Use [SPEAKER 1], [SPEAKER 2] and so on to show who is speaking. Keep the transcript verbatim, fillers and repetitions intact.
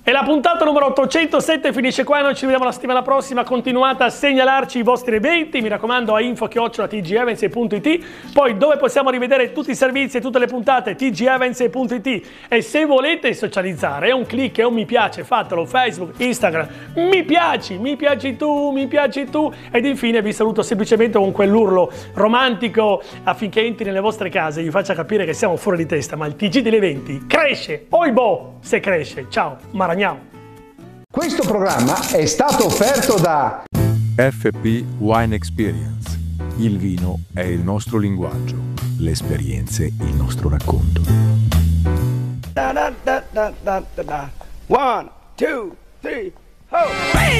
[SPEAKER 1] E la puntata numero ottocentosette finisce qua, noi ci vediamo la settimana prossima, continuate a segnalarci i vostri eventi, mi raccomando a info chiocciola t g events punto i t, poi dove possiamo rivedere tutti i servizi e tutte le puntate, t g events punto i t, e se volete socializzare, è un click, è un mi piace, fatelo, Facebook, Instagram, mi piaci, mi piaci tu, mi piaci tu, ed infine vi saluto semplicemente con quell'urlo romantico affinché entri nelle vostre case e vi faccia capire che siamo fuori di testa, ma il T G degli eventi cresce, oibò, se cresce, ciao, Maragnao.
[SPEAKER 2] Questo programma è stato offerto da
[SPEAKER 3] F P Wine Experience. Il vino è il nostro linguaggio, le esperienze il nostro racconto.
[SPEAKER 4] Da, da, da, da, da, da. One, two, three, ho!